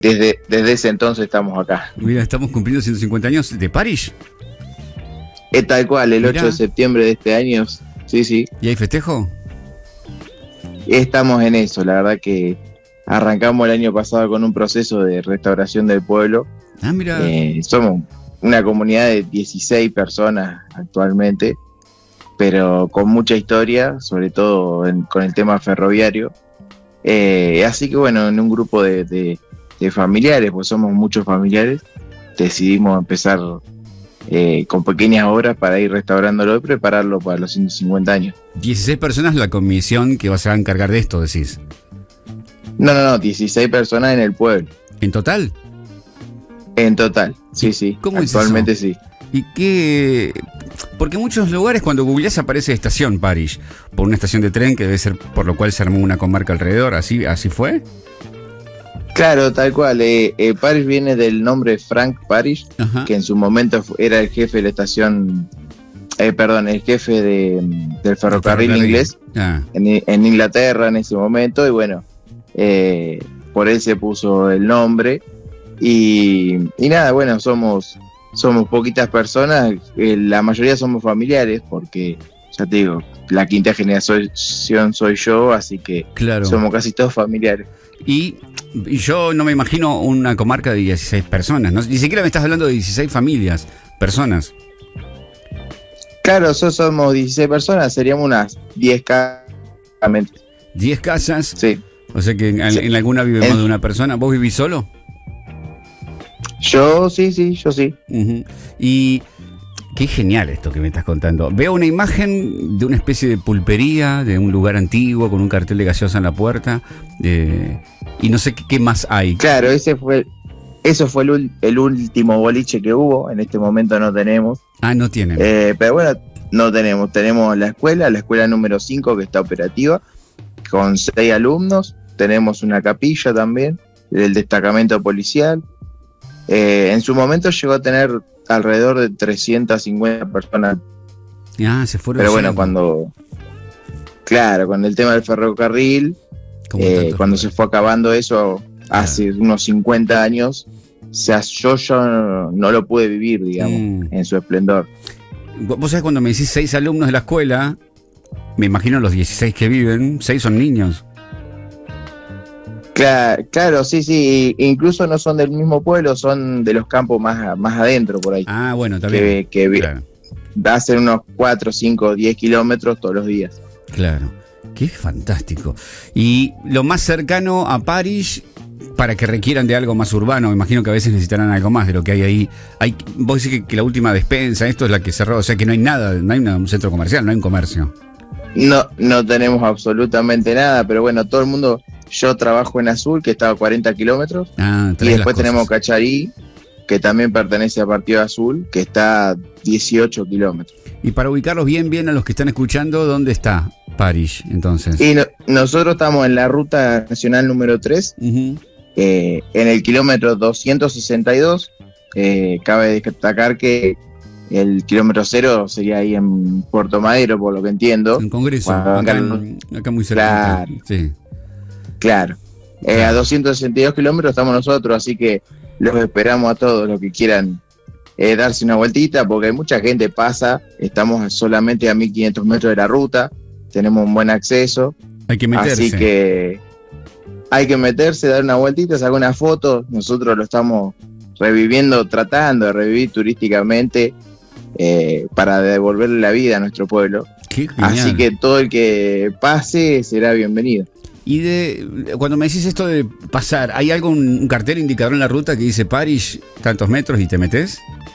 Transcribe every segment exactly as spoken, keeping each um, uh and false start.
desde, desde ese entonces estamos acá. Mira, estamos cumpliendo ciento cincuenta años de Parish. Es tal cual, el Mirá. ocho de septiembre de este año, sí, sí. ¿Y hay festejo? Estamos en eso, la verdad que arrancamos el año pasado con un proceso de restauración del pueblo. Ah, mira. Eh, somos una comunidad de dieciséis personas actualmente, pero con mucha historia, sobre todo en, con el tema ferroviario. Eh, así que bueno, en un grupo de, de, de familiares, pues somos muchos familiares, decidimos empezar eh, con pequeñas obras para ir restaurándolo y prepararlo para los ciento cincuenta años. dieciséis personas la comisión que se va a encargar de esto, decís. No, no, no, dieciséis personas en el pueblo. ¿En total? En total, sí, sí. ¿Cómo es actualmente eso? sí. ¿Y qué? Porque en muchos lugares cuando googleás aparece estación Parish, por una estación de tren que debe ser por lo cual se armó una comarca alrededor, ¿así, así fue? Claro, tal cual. Eh, eh, Parish viene del nombre Frank Parish, Ajá. que en su momento fu- era el jefe de la estación, eh, perdón, el jefe de, del ferrocarril ferrocarril. inglés Ah, en, en Inglaterra en ese momento, y bueno, eh, por él se puso el nombre. Y, y nada, bueno, somos, somos poquitas personas, eh, la mayoría somos familiares, porque ya te digo, la quinta generación soy yo, así que claro. somos casi todos familiares. Y, y yo no me imagino una comarca de dieciséis personas, ¿no? Ni siquiera me estás hablando de dieciséis familias, personas. Claro, nosotros somos dieciséis personas, seríamos unas diez casas. diez casas, Sí. o sea que en, Sí. en alguna vive En- más de una persona. ¿Vos vivís solo? Yo sí, sí, yo sí. Ujú. Y qué genial esto que me estás contando. Veo una imagen de una especie de pulpería, de un lugar antiguo, con un cartel de gaseosa en la puerta, eh, y no sé qué, qué más hay. Claro, ese fue, eso fue el, ul- el último boliche que hubo, en este momento no tenemos. Ah, no tienen. Eh, pero bueno, no tenemos. Tenemos la escuela, la escuela número cinco que está operativa, con seis alumnos. Tenemos una capilla también, del destacamento policial. Eh, en su momento llegó a tener alrededor de trescientas cincuenta personas. Ah, se fueron. Pero bueno, yendo, cuando... Claro, con el tema del ferrocarril, como eh, tantos cuando lugares. se fue acabando eso, hace unos cincuenta años, o sea, yo, yo no, no lo pude vivir, digamos, Mm. en su esplendor. Vos sabés, cuando me decís seis alumnos de la escuela, me imagino los dieciséis que viven, seis son niños. Claro, claro, sí, sí, incluso no son del mismo pueblo, son de los campos más, más adentro por ahí, Ah, bueno, está bien. que, que vi- Claro, hacen unos cuatro, cinco, diez kilómetros todos los días. claro. Qué fantástico. Y lo más cercano a Parish, para que requieran de algo más urbano, me imagino que a veces necesitarán algo más de lo que hay ahí. Hay, vos decís que, que la última despensa, esto es la que cerró, o sea que no hay nada, no hay una- un centro comercial, no hay un comercio. No, no tenemos absolutamente nada, pero bueno, todo el mundo, yo trabajo en Azul, que está a cuarenta kilómetros, Ah, y traes las después cosas. tenemos Cacharí, que también pertenece a Partido Azul, que está a dieciocho kilómetros. Y para ubicarlos bien, bien a los que están escuchando, ¿dónde está Parish, entonces? Y no- nosotros estamos en la ruta nacional número tres, Ujú. eh, en el kilómetro doscientos sesenta y dos. Eh, cabe destacar que el kilómetro cero sería ahí en Puerto Madero, por lo que entiendo. En Congreso, Cuando acá, vengan en- acá muy cerca. Claro. Sí. Claro. Eh, Claro. a doscientos sesenta y dos kilómetros estamos nosotros, así que los esperamos a todos los que quieran eh, darse una vueltita, porque mucha gente pasa, estamos solamente a mil quinientos metros de la ruta, tenemos un buen acceso, Hay que meterse. así que hay que meterse, dar una vueltita, sacar una foto, nosotros lo estamos reviviendo, tratando de revivir turísticamente eh, para devolverle la vida a nuestro pueblo, Qué genial. así que todo el que pase será bienvenido. Y de cuando me decís esto de pasar, ¿hay algún un cartel indicador en la ruta que dice Parish tantos metros y te metes?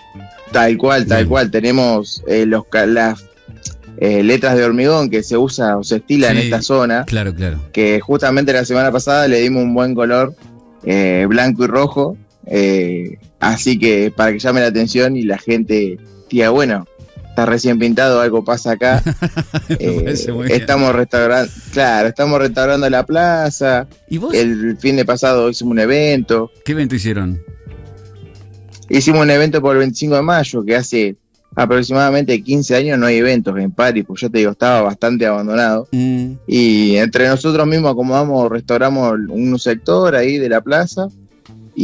Tal cual, tal Bien. cual. Tenemos eh, los, ca- las eh, letras de hormigón que se usa o se estila en Sí. esta zona, Claro, claro. que justamente la semana pasada le dimos un buen color eh, blanco y rojo, eh, así que para que llame la atención y la gente diga, bueno, está recién pintado, algo pasa acá. Me Eh, parece muy bien. estamos restaurando, claro, estamos restaurando la plaza. ¿Y vos El fin de pasado hicimos un evento. qué evento hicieron? Hicimos un evento por el veinticinco de mayo, que hace aproximadamente quince años no hay eventos en Parish, pues yo te digo, estaba bastante abandonado. Mm, Y entre nosotros mismos acomodamos, restauramos un sector ahí de la plaza